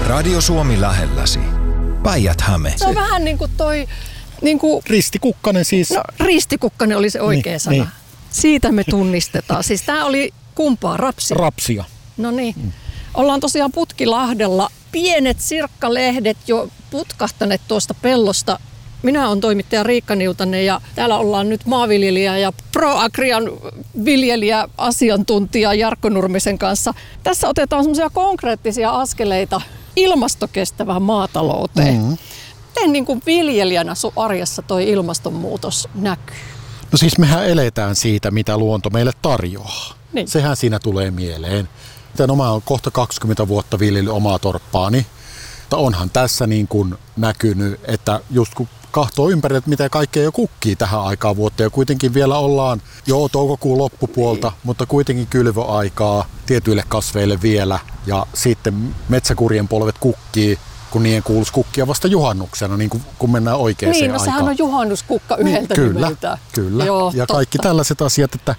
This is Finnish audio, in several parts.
Radio Suomi lähelläsi. Päijät-Häme. Se on vähän niin kuin toi... Niin kuin, ristikukkanen siis. No, ristikukkanen oli se oikea sana. Niin. Siitä me tunnistetaan. Siis tää oli kumpaa? Rapsia? Rapsia. No niin. Ollaan tosiaan Putkilahdella. Pienet sirkkalehdet jo putkahtaneet tuosta pellosta. Minä olen toimittaja Riikka Niutanen ja täällä ollaan nyt maanviljelijä ja ProAgrian viljelijä asiantuntija Jarkko Nurmisen kanssa. Tässä otetaan semmoisia konkreettisia askeleita ilmastokestävään maatalouteen. Miten niin kuin viljelijänä sun arjessa toi ilmastonmuutos näkyy? No siis mehän eletään siitä, mitä luonto meille tarjoaa. Niin. Sehän siinä tulee mieleen. Mä oon kohta 20 vuotta viljellyt omaa torppaani. Mutta onhan tässä niin kuin näkynyt, että just kun kahtoo ympärille, että mitä kaikkea jo kukkii tähän aikaan vuotta. Ja kuitenkin vielä ollaan toukokuun loppupuolta, mutta kuitenkin kylvöaikaa tietyille kasveille vielä. Ja sitten metsäkurjen polvet kukkii, kun niiden kuuluisi kukkia vasta juhannuksena, niin kun mennään oikeaan aikaan. Niin, no sehän on juhannuskukka yhdeltä nimeltä. Kyllä. Joo, ja kaikki tällaiset asiat, että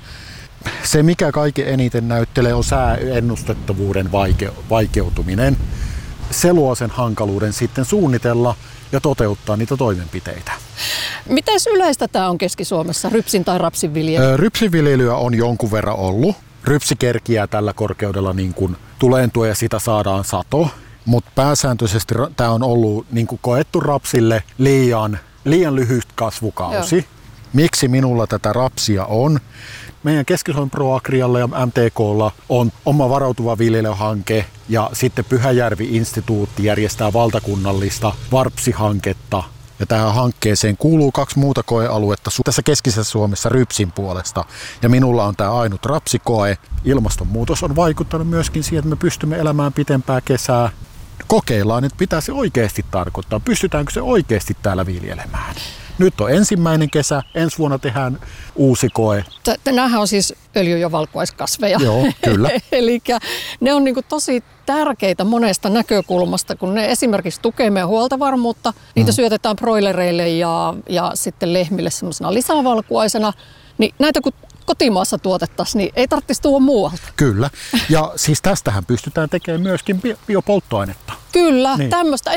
se mikä kaiken eniten näyttelee on sääennustettavuuden vaikeutuminen. Se luo sen hankaluuden sitten suunnitella ja toteuttaa niitä toimenpiteitä. Miten yleistä tämä on Keski-Suomessa, rypsin tai rapsin viljely? Rypsinviljelyä on jonkun verran ollut. Rypsi kerkiää tällä korkeudella niin kuin tuleentua ja sitä saadaan sato. Mutta pääsääntöisesti tämä on ollut niin kuin koettu rapsille liian lyhyt kasvukausi. Joo. Miksi minulla tätä rapsia on? Meidän Keski-Suomen ProAgrialla ja MTKlla on oma varautuva viljelyhanke ja sitten Pyhäjärvi-instituutti järjestää valtakunnallista varpsihanketta. Ja tähän hankkeeseen kuuluu 2 muuta koealuetta tässä keskisessä Suomessa rypsin puolesta. Ja minulla on tämä ainut rapsikoe. Ilmastonmuutos on vaikuttanut myöskin siihen, että me pystymme elämään pitempää kesää. Kokeillaan, että mitä se oikeasti tarkoittaa. Pystytäänkö se oikeasti täällä viljelemään? Nyt on ensimmäinen kesä, ensi vuonna tehdään uusi koe. Nämähän on siis öljy- ja valkuaiskasveja. Joo, kyllä. Eli ne on niinku tosi tärkeitä monesta näkökulmasta, kun ne esimerkiksi tukee meidän huoltovarmuutta. Niitä syötetään broilereille ja sitten lehmille semmoisena lisävalkuaisena. Niin näitä kun kotimaassa tuotettaisiin, niin ei tarvitsisi tuoda muualta. Kyllä. Ja siis tästähän pystytään tekemään myöskin biopolttoainetta. Kyllä, tämmöistä